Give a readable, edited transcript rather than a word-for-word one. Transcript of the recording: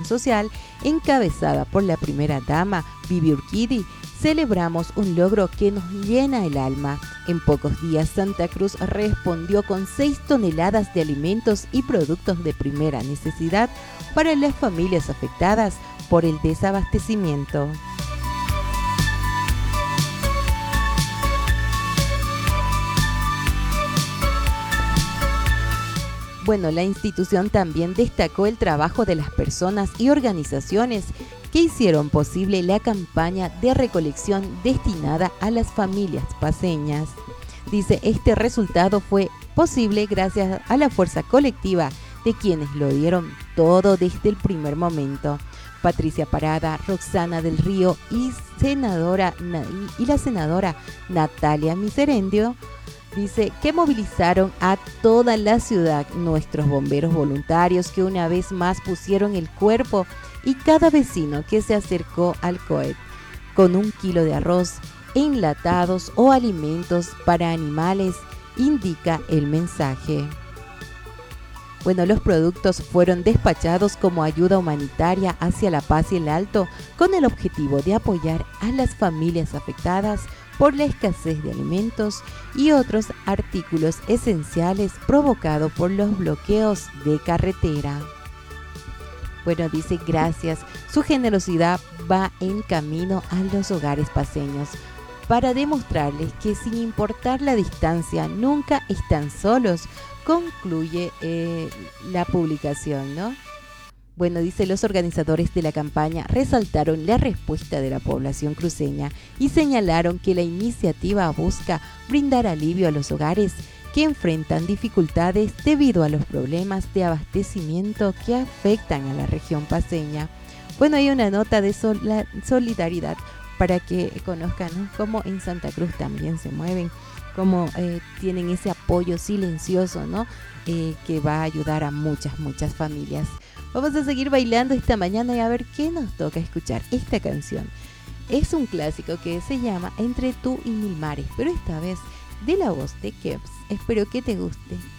social, encabezada por la primera dama, Bibi Urquidi, celebramos un logro que nos llena el alma. En pocos días, Santa Cruz respondió con 6 toneladas de alimentos y productos de primera necesidad para las familias afectadas por el desabastecimiento. Bueno, la institución también destacó el trabajo de las personas y organizaciones que hicieron posible la campaña de recolección destinada a las familias paceñas. Dice, este resultado fue posible gracias a la fuerza colectiva de quienes lo dieron todo desde el primer momento. Patricia Parada, Roxana del Río y la senadora Natalia Miserendio, dice que movilizaron a toda la ciudad, nuestros bomberos voluntarios que una vez más pusieron el cuerpo y cada vecino que se acercó al COET con 1 kilo de arroz, enlatados o alimentos para animales, indica el mensaje. Bueno, los productos fueron despachados como ayuda humanitaria hacia La Paz y el Alto con el objetivo de apoyar a las familias afectadas por la escasez de alimentos y otros artículos esenciales provocado por los bloqueos de carretera. Bueno, dice gracias, su generosidad va en camino a los hogares paceños para demostrarles que sin importar la distancia nunca están solos, concluye la publicación, ¿no? Bueno, dice, los organizadores de la campaña resaltaron la respuesta de la población cruceña y señalaron que la iniciativa busca brindar alivio a los hogares que enfrentan dificultades debido a los problemas de abastecimiento que afectan a la región paceña. Bueno, hay una nota de solidaridad para que conozcan, ¿no?, cómo en Santa Cruz también se mueven, cómo tienen ese apoyo silencioso, ¿no?, que va a ayudar a muchas familias. Vamos a seguir bailando esta mañana y a ver qué nos toca escuchar. Esta canción es un clásico que se llama Entre tú y mil mares, pero esta vez de la voz de Kebs. Espero que te guste.